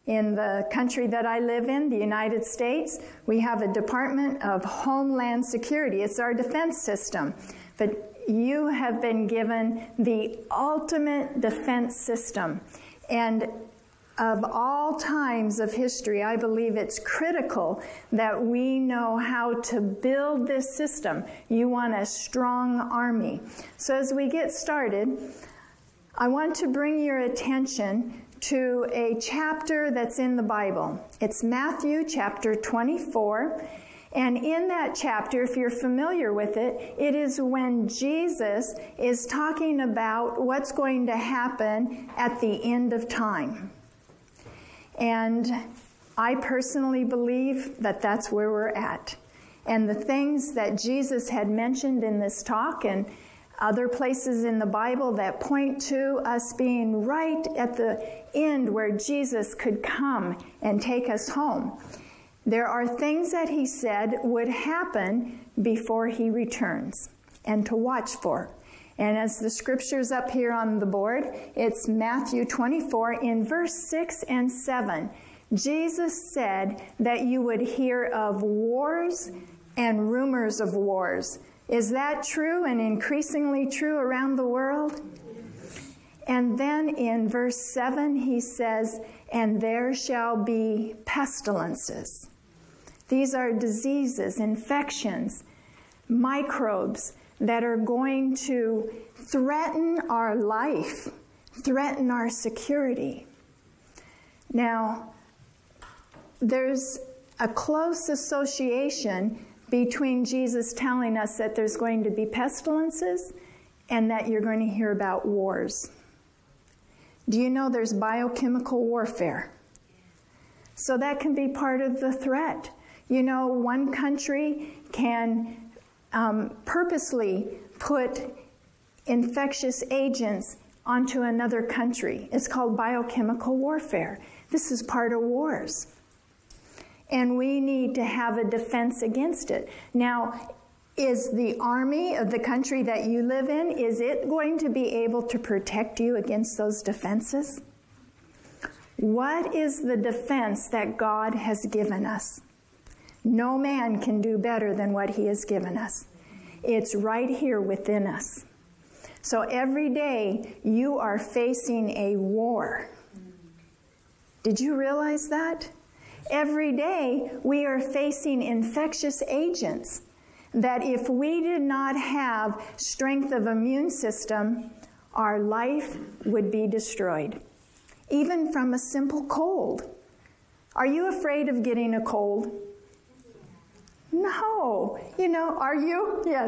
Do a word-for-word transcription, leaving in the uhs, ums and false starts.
In the country that I live in, the United States, we have a Department of Homeland Security. It's our defense system. But you have been given the ultimate defense system. And of all times of history, I believe it's critical that we know how to build this system. You want a strong army. So as we get started, I want to bring your attention to a chapter that's in the Bible. It's Matthew chapter twenty-four. And in that chapter, if you're familiar with it, it is when Jesus is talking about what's going to happen at the end of time. And I personally believe that that's where we're at. And the things that Jesus had mentioned in this talk and other places in the Bible that point to us being right at the end where Jesus could come and take us home. There are things that he said would happen before he returns and to watch for. And as the scripture's up here on the board, it's Matthew twenty-four in verse six and seven. Jesus said that you would hear of wars and rumors of wars. Is that true and increasingly true around the world? And then in verse seven he says, and there shall be pestilences. These are diseases, infections, microbes that are going to threaten our life, threaten our security. Now, there's a close association between Jesus telling us that there's going to be pestilences and that you're going to hear about wars. Do you know there's biochemical warfare? So that can be part of the threat. You know, one country can um, purposely put infectious agents onto another country. It's called biochemical warfare. This is part of wars. And we need to have a defense against it. Now, is the army of the country that you live in, is it going to be able to protect you against those defenses? What is the defense that God has given us? No man can do better than what he has given us. It's right here within us. So every day you are facing a war. Did you realize that? Every day we are facing infectious agents that if we did not have strength of immune system, our life would be destroyed. Even from a simple cold. Are you afraid of getting a cold? No. You know, are you? Yes.